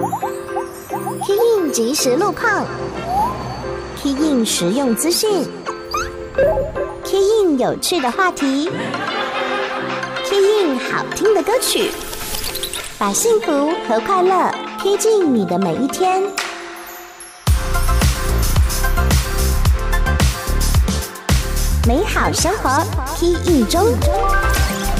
Key in 即时路况 ，Key in 实用资讯 ，Key in 有趣的话题 ，Key in 好听的歌曲，把幸福和快乐 Key 进你的每一天。美好生活 Key in 中。